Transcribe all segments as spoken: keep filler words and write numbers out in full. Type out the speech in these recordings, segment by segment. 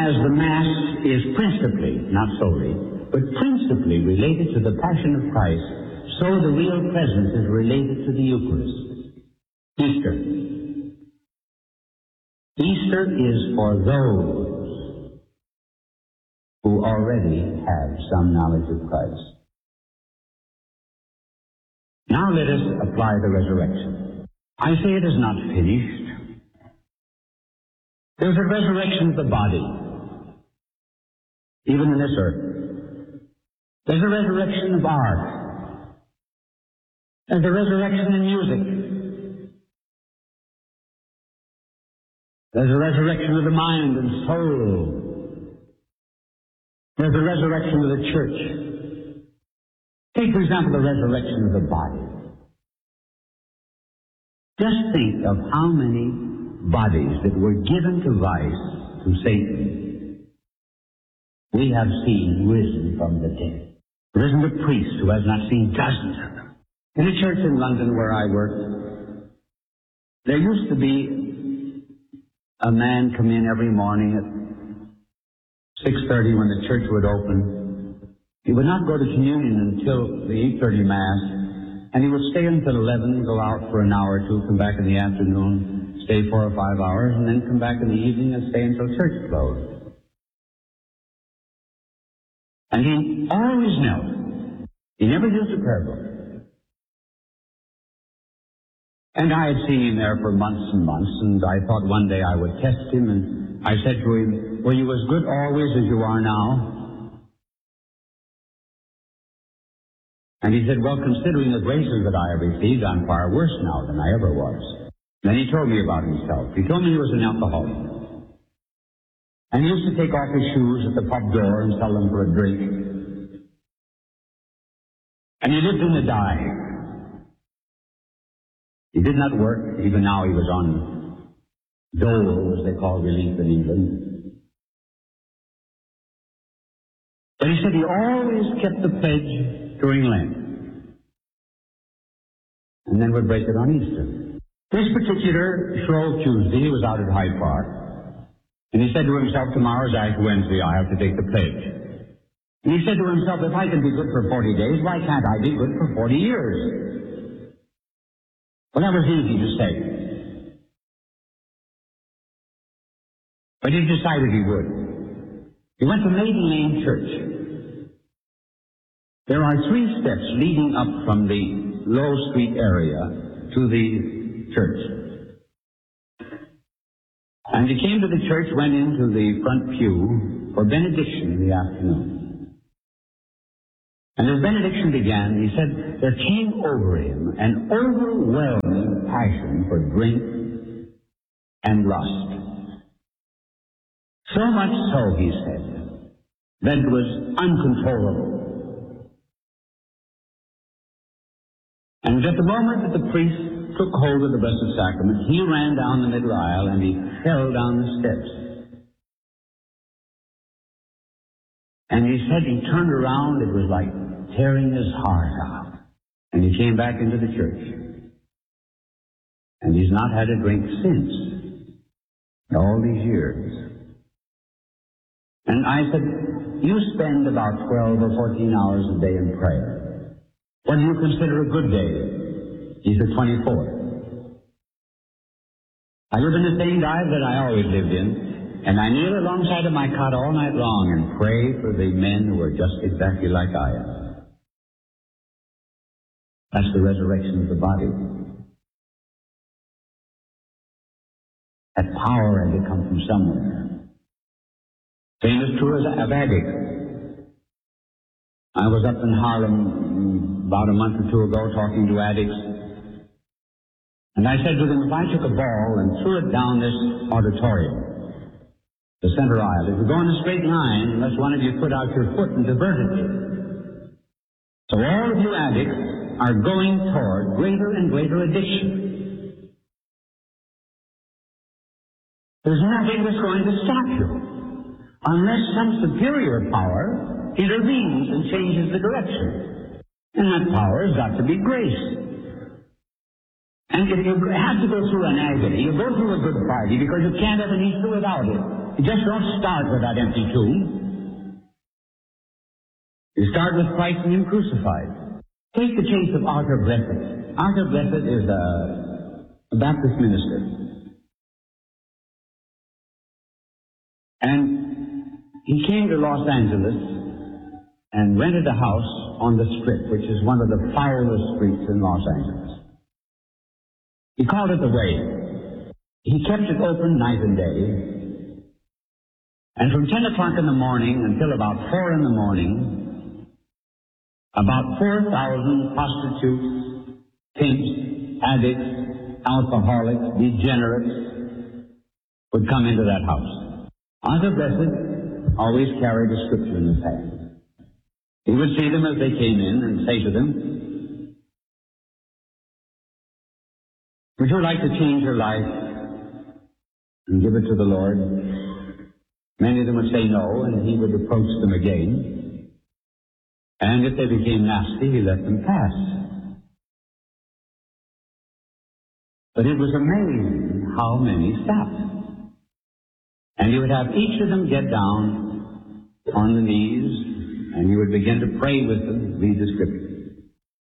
as the Mass is principally, not solely, but principally related to the Passion of Christ, so the real presence is related to the Eucharist. Easter. Easter is for those who already have some knowledge of Christ. Now let us apply the resurrection. I say it is not finished. There's a resurrection of the body, even in this earth. There's a resurrection of art. There's a resurrection in music. There's a resurrection of the mind and soul. There's a resurrection of the church. Take, for example, the resurrection of the body. Just think of how many bodies that were given to vice, to Satan, we have seen risen from the dead. There isn't a priest who has not seen dozens of them. In a church in London where I worked, there used to be a man come in every morning at six thirty when the church would open. He would not go to communion until the eight thirty Mass, and he would stay until eleven, go out for an hour or two, come back in the afternoon, stay four or five hours, and then come back in the evening and stay until church closed. And he always knelt. He never used a prayer book. And I had seen him there for months and months, and I thought one day I would test him, and I said to him, "Were you as good always as you are now?" And he said, "Well, considering the graces that I have received, I'm far worse now than I ever was." Then he told me about himself. He told me he was an alcoholic. And he used to take off his shoes at the pub door and sell them for a drink. And he lived in the dive. He did not work. Even now he was on dole, as they call relief in England. But he said he always kept the pledge during Lent, and then would break it on Easter. This particular Shrove Tuesday, he was out at Hyde Park, and he said to himself, "Tomorrow's Ash Wednesday, I have to take the pledge." And he said to himself, "If I can be good for forty days, why can't I be good for forty years?" Well, that was easy to say. But he decided he would. He went to Maiden Lane Church. There are three steps leading up from the Low Street area to the church. And he came to the church, went into the front pew for benediction in the afternoon. And as benediction began, he said there came over him an overwhelming passion for drink and lust. So much so, he said, that it was uncontrollable. And at the moment that the priest took hold of the Blessed Sacrament, he ran down the middle aisle and he fell down the steps. And he said he turned around, it was like tearing his heart out. And he came back into the church. And he's not had a drink since, all these years. And I said, "You spend about twelve or fourteen hours a day in prayer. What do you consider a good day?" He said, twenty-four. I live in the same dive that I always lived in, and I kneel alongside of my cot all night long and pray for the men who are just exactly like I am. That's the resurrection of the body. That power had to come from somewhere. Same is true of addicts. I was up in Harlem about a month or two ago talking to addicts. And I said to them, if I took a ball and threw it down this auditorium, the center aisle, it would go in a straight line unless one of you put out your foot and diverted it. So all of you addicts are going toward greater and greater addiction. There's nothing that's going to stop you unless some superior power intervenes and changes the direction. And that power has got to be grace. And if you have to go through an agony, you go through a good party because you can't have an Easter without it. you just don't start with that empty tomb. You start with Christ and Him crucified. Take the case of Arthur Blessed. Arthur Blessed is a, a Baptist minister. And he came to Los Angeles and rented a house on the Strip, which is one of the foulest streets in Los Angeles. He called it the Way. He kept it open night and day. And from ten o'clock in the morning until about four in the morning, about four thousand prostitutes, pimps, addicts, alcoholics, degenerates would come into that house. Arthur Blessed always carried a scripture in his hand. He would see them as they came in and say to them, would you like to change your life and give it to the Lord? Many of them would say no, and he would approach them again. And if they became nasty, he let them pass. But it was amazing how many stopped. And he would have each of them get down on the knees, and he would begin to pray with them, read the scripture.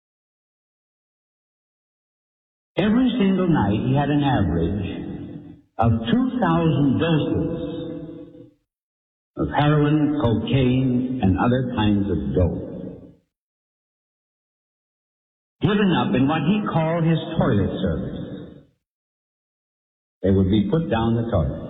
Every single night he had an average of two thousand doses of heroin, cocaine, and other kinds of dope, given up in what he called his toilet service. They would be put down the toilet.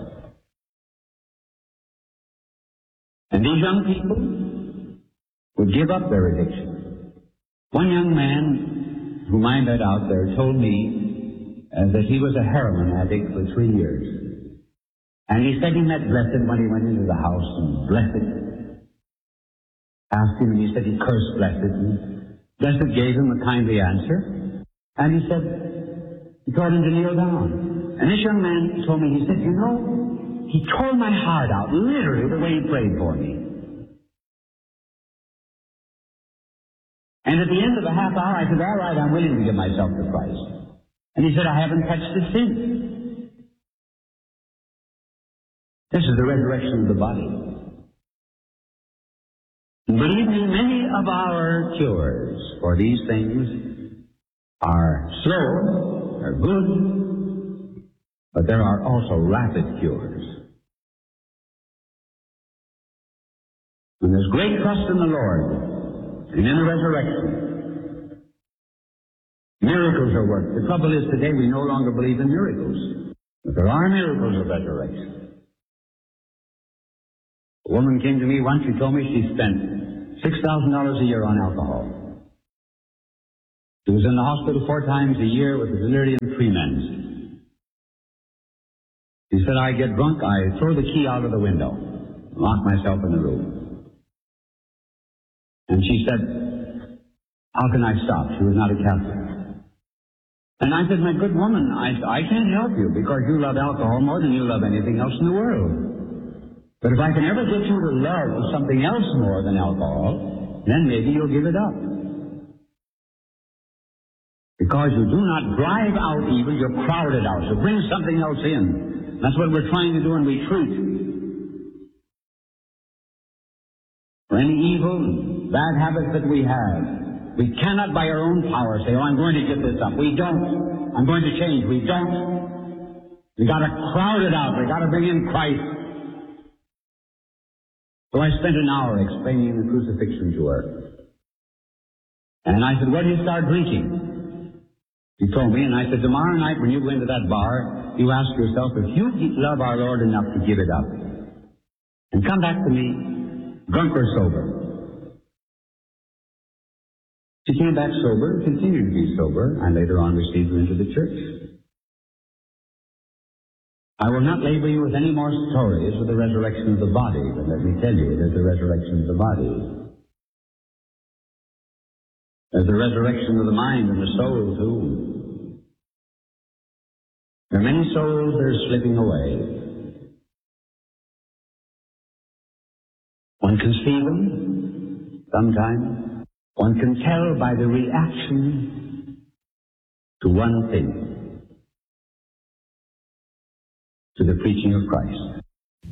And these young people would give up their addiction. One young man whom I met out there told me uh, that he was a heroin addict for three years. And he said he met Blessed when he went into the house, and Blessed asked him, and he said he cursed Blessed, and Blessed gave him a kindly answer. And he said, he told him to kneel down. And this young man told me, he said, you know, he tore my heart out, literally, the way he prayed for me. And at the end of the half hour, I said, all right, I'm willing to give myself to Christ. And he said, I haven't touched a sin. This is the resurrection of the body. And believe me, many of our cures for these things are slow, are good, but there are also rapid cures. And there's great trust in the Lord and in the resurrection. Miracles are worked. The trouble is today we no longer believe in miracles. But there are miracles of resurrection. A woman came to me once, she told me she spent six thousand dollars a year on alcohol. She was in the hospital four times a year with a delirium tremens. She said, I get drunk, I throw the key out of the window, lock myself in the room. And she said, how can I stop? She was not a Catholic. And I said, my good woman, I, I can't help you because you love alcohol more than you love anything else in the world. But if I can ever get you to love something else more than alcohol, then maybe you'll give it up. Because you do not drive out evil, you crowd it out. So bring something else in. That's what we're trying to do in retreat. For any evil, bad habits that we have, we cannot by our own power say, oh, I'm going to give this up. We don't. I'm going to change. We don't. We got to crowd it out. We got to bring in Christ. So I spent an hour explaining the crucifixion to her. And I said, where do you start drinking? She told me, and I said, tomorrow night when you go into that bar, you ask yourself, if you love our Lord enough to give it up, and come back to me, drunk or sober. She came back sober, continued to be sober, and later on received her into the church. I will not labor you with any more stories of the resurrection of the body, but let me tell you, there's the resurrection of the body. There's the resurrection of the mind and the soul, too. There are many souls that are slipping away. One can see them sometimes. One can tell by the reaction to one thing, to the preaching of Christ.